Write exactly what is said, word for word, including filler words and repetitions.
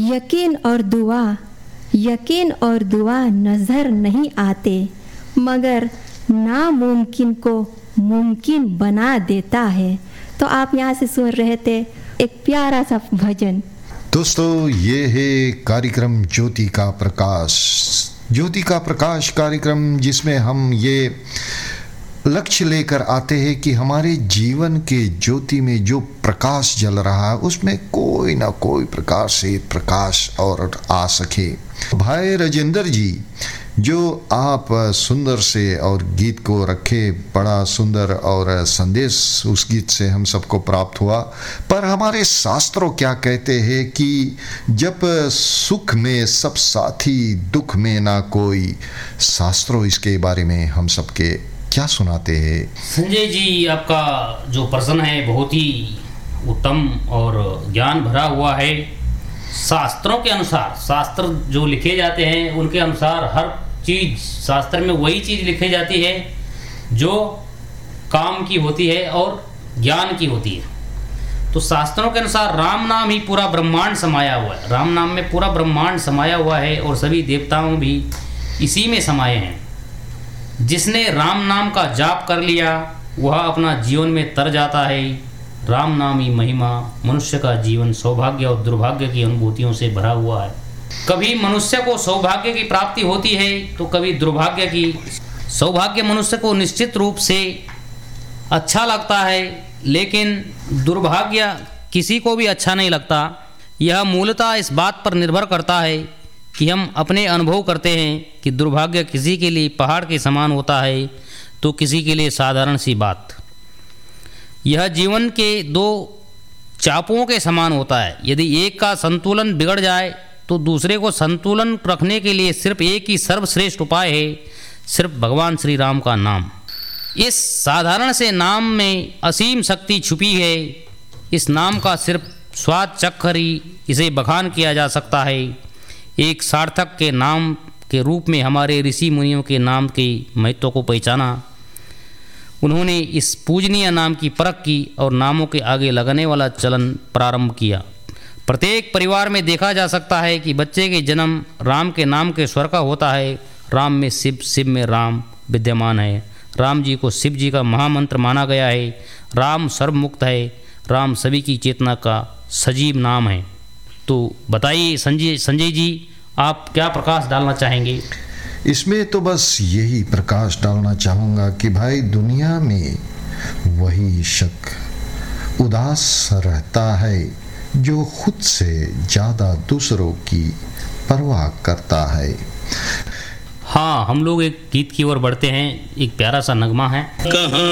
यकीन और दुआ यकीन और दुआ नज़र नहीं आते, मगर नामुमकिन को मुमकिन बना देता है। तो आप यहाँ से सुन रहे थे एक प्यारा सा भजन। दोस्तों, ये है कार्यक्रम ज्योति का प्रकाश। ज्योति का प्रकाश कार्यक्रम जिसमें हम ये लक्ष्य लेकर आते हैं कि हमारे जीवन के ज्योति में जो प्रकाश जल रहा है उसमें कोई ना कोई प्रकार से प्रकाश और आ सके। भाई राजेंद्र जी, जो आप सुंदर से और गीत को रखे, बड़ा सुंदर और संदेश उस गीत से हम सबको प्राप्त हुआ। पर हमारे शास्त्रों क्या कहते हैं कि जब सुख में सब साथी, दुख में ना कोई। शास्त्रों इसके बारे में हम सबके क्या सुनाते हैं? संजय जी, आपका जो प्रश्न है बहुत ही उत्तम और ज्ञान भरा हुआ है। शास्त्रों के अनुसार, शास्त्र जो लिखे जाते हैं उनके अनुसार हर चीज़, शास्त्र में वही चीज़ लिखी जाती है जो काम की होती है और ज्ञान की होती है। तो शास्त्रों के अनुसार राम नाम ही पूरा ब्रह्मांड समाया हुआ है। राम नाम में पूरा ब्रह्मांड समाया हुआ है और सभी देवताओं भी इसी में समाये हैं। जिसने राम नाम का जाप कर लिया वह अपना जीवन में तर जाता है। राम नाम ही महिमा, मनुष्य का जीवन सौभाग्य और दुर्भाग्य की अनुभूतियों से भरा हुआ है। कभी मनुष्य को सौभाग्य की प्राप्ति होती है तो कभी दुर्भाग्य की। सौभाग्य मनुष्य को निश्चित रूप से अच्छा लगता है, लेकिन दुर्भाग्य किसी को भी अच्छा नहीं लगता। यह मूलतः इस बात पर निर्भर करता है कि हम अपने अनुभव करते हैं कि दुर्भाग्य किसी के लिए पहाड़ के समान होता है तो किसी के लिए साधारण सी बात। यह जीवन के दो चापों के समान होता है। यदि एक का संतुलन बिगड़ जाए तो दूसरे को संतुलन रखने के लिए सिर्फ एक ही सर्वश्रेष्ठ उपाय है, सिर्फ भगवान श्री राम का नाम। इस साधारण से नाम में असीम शक्ति छुपी है। इस नाम का सिर्फ स्वाद चखकर ही इसे बखान किया जा सकता है। एक सार्थक के नाम के रूप में हमारे ऋषि मुनियों के नाम के महत्व को पहचाना। उन्होंने इस पूजनीय नाम की परख की और नामों के आगे लगने वाला चलन प्रारंभ किया। प्रत्येक परिवार में देखा जा सकता है कि बच्चे के जन्म राम के नाम के स्वर का होता है। राम में शिव, शिव में राम विद्यमान है। राम जी को शिव जी का महामंत्र माना गया है। राम सर्वमुक्त है। राम सभी की चेतना का सजीव नाम है। तो बताइए संजय संजय जी, आप क्या प्रकाश डालना चाहेंगे? इसमें तो बस यही प्रकाश डालना चाहूँगा कि भाई दुनिया में वही शख्स उदास रहता है जो खुद से ज़्यादा दूसरों की परवाह करता है। हाँ, हम लोग एक गीत की ओर बढ़ते हैं। एक प्यारा सा नगमा है।